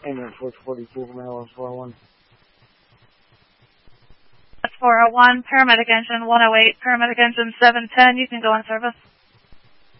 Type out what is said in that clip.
Ambulance 442 from LS 401. That's 401, paramedic engine 108, paramedic engine 710, you can go in service.